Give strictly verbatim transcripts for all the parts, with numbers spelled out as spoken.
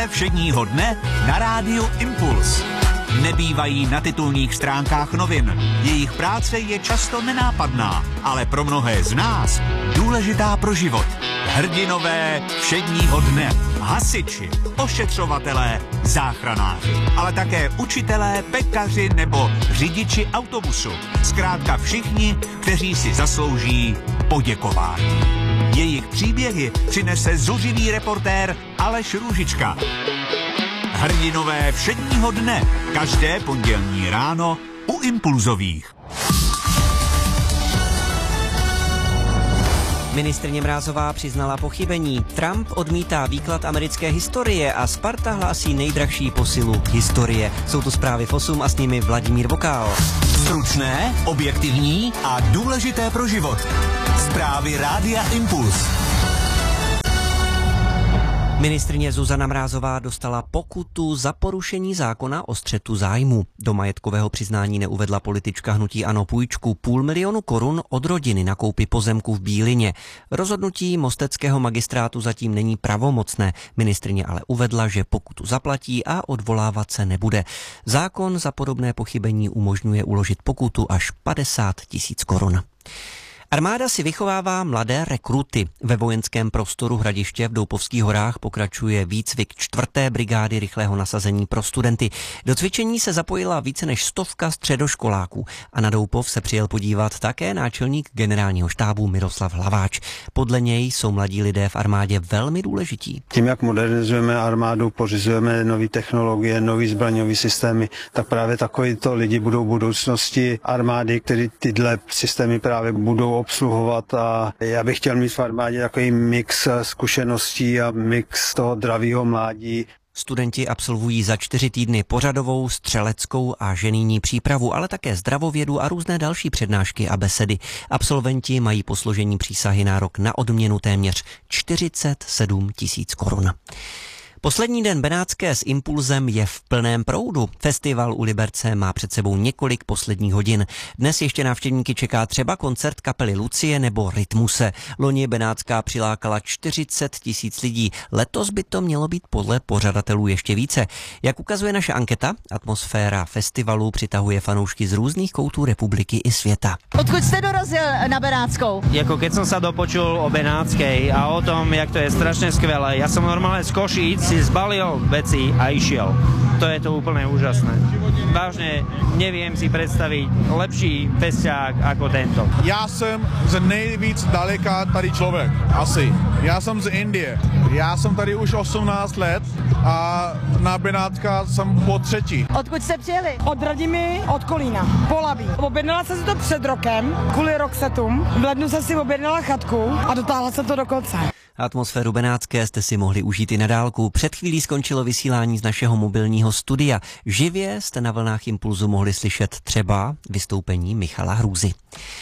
Všedního dne na rádiu Impuls. Nebývají na titulních stránkách novin. Jejich práce je často nenápadná, ale pro mnohé z nás důležitá pro život. Hrdinové všedního dne, hasiči, ošetřovatelé, záchranáři, ale také učitelé, pekaři nebo řidiči autobusu. Zkrátka všichni, kteří si zaslouží poděkování. Jejich příběhy přinese zuřivý reportér Aleš Růžička. Hrdinové všedního dne, každé pondělní ráno u Impulzových. Ministryně Mrázová přiznala pochybení. Trump odmítá výklad americké historie a Sparta hlásí nejdražší posilu historie. Jsou to zprávy v osm a s nimi Vladimír Vokál. Stručné, objektivní a důležité pro život. Zprávy Rádia Impuls. Ministryně Zuzana Mrázová dostala pokutu za porušení zákona o střetu zájmu. Do majetkového přiznání neuvedla politička hnutí ANO půjčku půl milionu korun od rodiny na koupi pozemku v Bílině. Rozhodnutí mosteckého magistrátu zatím není pravomocné. Ministryně ale uvedla, že pokutu zaplatí a odvolávat se nebude. Zákon za podobné pochybení umožňuje uložit pokutu až padesát tisíc korun. Armáda si vychovává mladé rekruty. Ve vojenském prostoru Hradiště v Doupovských horách pokračuje výcvik čtvrté brigády rychlého nasazení pro studenty. Do cvičení se zapojila více než stovka středoškoláků a na Doupov se přijel podívat také náčelník generálního štábu Miroslav Hlaváč. Podle něj jsou mladí lidé v armádě velmi důležití. Tím, jak modernizujeme armádu, pořizujeme nové technologie, nové zbraňové systémy, tak právě takovýto lidi budou v budoucnosti armády, které tyhle systémy právě budou obsluhovat, a já bych chtěl mít v armádě takový mix zkušeností a mix toho dravého mládí. Studenti absolvují za čtyři týdny pořadovou, střeleckou a ženijní přípravu, ale také zdravovědu a různé další přednášky a besedy. Absolventi mají po složení přísahy nárok na odměnu téměř čtyřicet sedm tisíc korun. Poslední den Benátské s Impulzem je v plném proudu. Festival u Liberce má před sebou několik posledních hodin. Dnes ještě návštěvníky čeká třeba koncert kapely Lucie nebo Rytmuse. Loni Benátská přilákala čtyřicet tisíc lidí. Letos by to mělo být podle pořadatelů ještě více. Jak ukazuje naše anketa, atmosféra festivalu přitahuje fanoušky z různých koutů republiky i světa. Odkud jste dorazil na Benátskou? Jako keď som sa dopočul o Benátskej a o tom, jak to je strašne skvelé. Ja som normálne z Košíc si zbalil veci a išiel. To je to úplne úžasné. Vážne neviem si predstaviť lepší festiák ako tento. Já jsem z nejvíc daleka tady člověk, asi. Já jsem z Indie. Já jsem tady už osmnáct let a na Benátka jsem po třetí. Odkud jste přijeli? Od Radimy, od Kolína, Polabí. Objednala jsem si to před rokem, kvůli Roxetům. V lednu jsem si objednala chatku a dotáhla se to do konce. Atmosféru Benátské jste si mohli užít i na dálku. Před chvílí skončilo vysílání z našeho mobilního studia. Živě jste na vlnách Impulzu mohli slyšet třeba vystoupení Michala Hrůzy.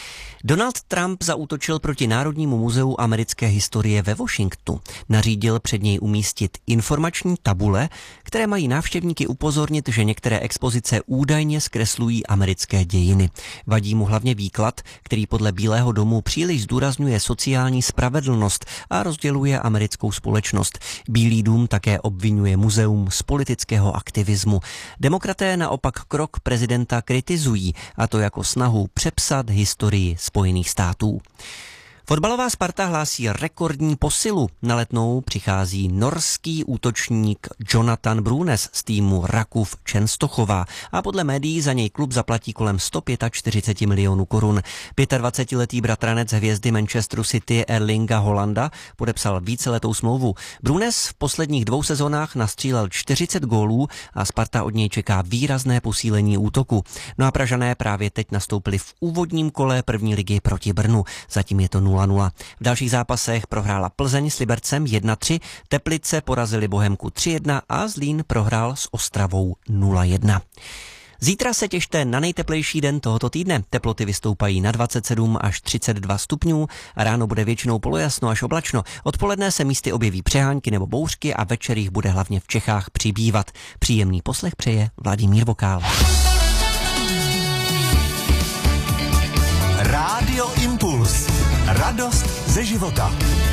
Donald Trump zaútočil proti Národnímu muzeu americké historie ve Washingtonu. Nařídil před něj umístit informační tabule, které mají návštěvníky upozornit, že některé expozice údajně zkreslují americké dějiny. Vadí mu hlavně výklad, který podle Bílého domu příliš zdůrazňuje sociální spravedlnost a rozděluje americkou společnost. Bílý dům také obvinuje muzeum z politického aktivismu. Demokraté naopak krok prezidenta kritizují, a to jako snahu přepsat historii Spojených států. Fotbalová Sparta hlásí rekordní posilu. Na Letnou přichází norský útočník Jonathan Brunes z týmu Rakův Čenstochová a podle médií za něj klub zaplatí kolem sto čtyřicet pět milionů korun. dvacetiletý bratranec hvězdy Manchesteru City Erlinga Holanda podepsal víceletou smlouvu. Brunes v posledních dvou sezónách nastřílel čtyřicet gólů a Sparta od něj čeká výrazné posílení útoku. No a Pražané právě teď nastoupili v úvodním kole první ligy proti Brnu. Zatím je to nula nula. V dalších zápasech prohrála Plzeň s Libercem jedna tři, Teplice porazili Bohemku tři jedna a Zlín prohrál s Ostravou nula jedna. Zítra se těšte na nejteplejší den tohoto týdne. Teploty vystoupají na dvacet sedm až třicet dva stupňů a ráno bude většinou polojasno až oblačno. Odpoledne se místy objeví přehánky nebo bouřky a večer jich bude hlavně v Čechách přibývat. Příjemný poslech přeje Vladimír Vokál. Rádio Impuls. Radost ze života.